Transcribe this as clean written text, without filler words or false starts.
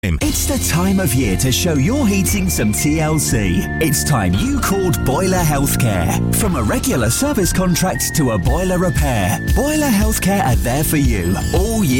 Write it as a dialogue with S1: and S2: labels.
S1: It's the time of year to show your heating some TLC. It's time you called Boiler Healthcare. From a regular service contract to a boiler repair, Boiler Healthcare are there for you all year.